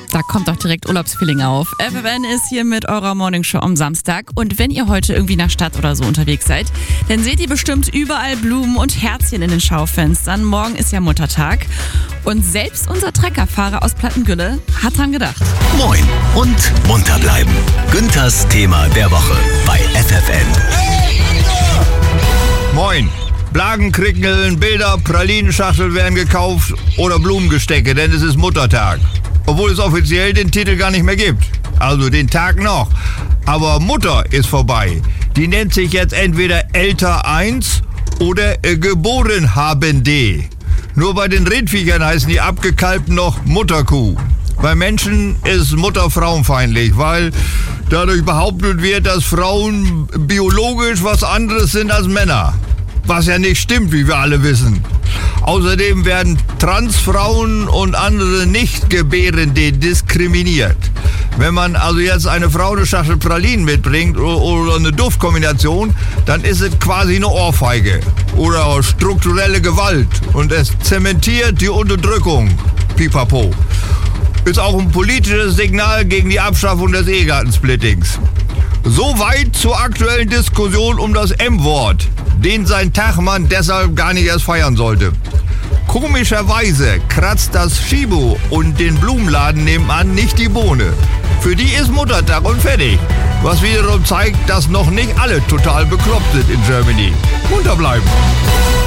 Da kommt doch direkt Urlaubsfeeling auf. FFN ist hier mit eurer Morningshow am Samstag. Und wenn ihr heute irgendwie in der Stadt oder so unterwegs seid, dann seht ihr bestimmt überall Blumen und Herzchen in den Schaufenstern. Morgen ist ja Muttertag. Und selbst unser Treckerfahrer aus Plattengülle hat dran gedacht. Moin und munter bleiben. Günthers Thema der Woche bei FFN. Moin. Blagen, Krickeln, Bilder, Pralinenschachteln werden gekauft oder Blumengestecke, denn es ist Muttertag. Obwohl es offiziell den Titel gar nicht mehr gibt. Also den Tag noch. Aber Mutter ist vorbei. Die nennt sich jetzt entweder älter 1 oder geboren habende. Nur bei den Rindviechern heißen die Abgekalbten noch Mutterkuh. Bei Menschen ist Mutter frauenfeindlich, weil dadurch behauptet wird, dass Frauen biologisch was anderes sind als Männer. Was ja nicht stimmt, wie wir alle wissen. Außerdem werden Transfrauen und andere Nicht-Gebärende diskriminiert. Wenn man also jetzt eine Frau eine Schachtel Pralinen mitbringt oder eine Duftkombination, dann ist es quasi eine Ohrfeige oder strukturelle Gewalt und es zementiert die Unterdrückung. Pipapo. Ist auch ein politisches Signal gegen die Abschaffung des Ehegattensplittings. Soweit zur aktuellen Diskussion um das M-Wort, den sein Tagmann deshalb gar nicht erst feiern sollte. Komischerweise kratzt das Schibo und den Blumenladen nebenan nicht die Bohne. Für die ist Muttertag und fertig. Was wiederum zeigt, dass noch nicht alle total bekloppt sind in Germany. Munter bleiben.